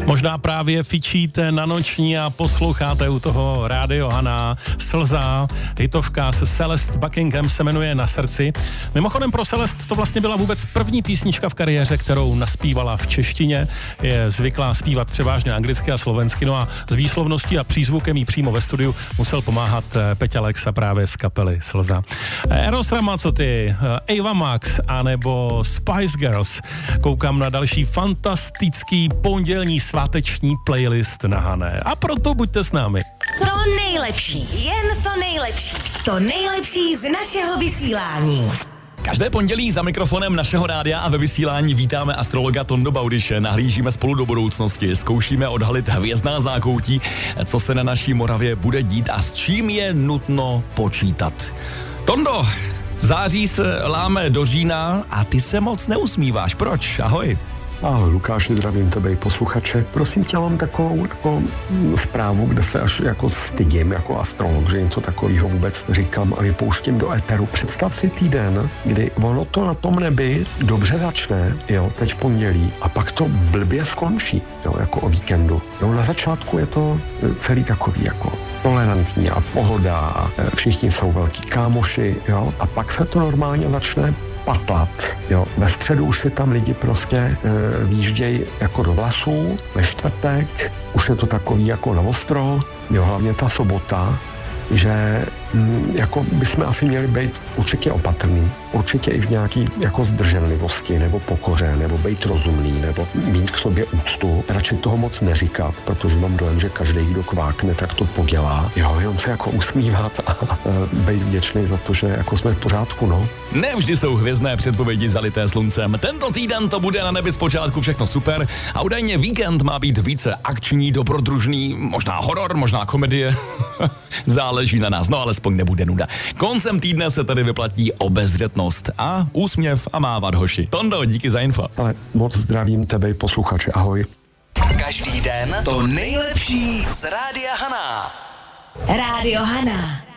Možná právě fičíte na noční a posloucháte u toho Rádio Hana. Slza, hitovka se Celeste Buckingham se jmenuje Na srdci. Mimochodem pro Celeste to vlastně byla vůbec první písnička v kariéře, kterou naspívala v češtině. Je zvyklá zpívat převážně anglicky a slovensky, no a s výslovností a přízvukem jí přímo ve studiu musel pomáhat Peťa Lexa právě z kapely Slza. Eros Ramazzotti, Ava Max anebo Spice Girls. Koukám na další fantastický pondělní sváteční playlist na Hané. A proto buďte s námi. To nejlepší, jen to nejlepší. To nejlepší z našeho vysílání. Každé pondělí za mikrofonem našeho rádia a ve vysílání vítáme astrologa Tondu Baudyše. Nahlížíme spolu do budoucnosti, zkoušíme odhalit hvězdná zákoutí, co se na naší Moravě bude dít a s čím je nutno počítat. Tondo, září se láme do října a ty se moc neusmíváš. Proč? Ahoj. Ahoj Lukáši, zdravím tebe i posluchače. Prosím tě, mám takovou zprávu, kde se až jako stydím jako astrolog, že něco takového vůbec říkám a vypouštím do éteru. Představ si týden, kdy ono to na tom nebi dobře začne, jo, teď pondělí, a pak to blbě skončí, jo, jako o víkendu. Jo, na začátku je to celý takový jako tolerantní a pohoda a všichni jsou velký kámoši, jo, a pak se to normálně začne patlat. Jo. Ve středu už si tam lidi prostě výjíždějí jako do vlasů, ve čtvrtek už je to takový jako na ostro, jo, hlavně ta sobota, že jako bychom asi měli být určitě opatrný, určitě i v nějaký jako zdrženlivosti, nebo pokoře, nebo být rozumný, nebo mít k sobě úctu. Radši toho moc neříkat, protože mám dojem, že každý, kdo kvákne, tak to podělá. Jo, jenom se jako usmívat a být vděčný za to, že jako jsme v pořádku, no. Nevždy jsou hvězdné předpovědi zalité sluncem. Tento týden to bude na nebi zpočátku všechno super a údajně víkend má být více akční, dobrodružný, možná horor, možná komedie. Záleží na nás, no alespoň nebude nuda. Koncem týdne se tady vyplatí obezřetnost a úsměv a mávat hoši. Tondo, díky za info. Ale moc zdravím tebe i posluchače, ahoj. Každý den to nejlepší z Rádia Hana. Rádio Hana.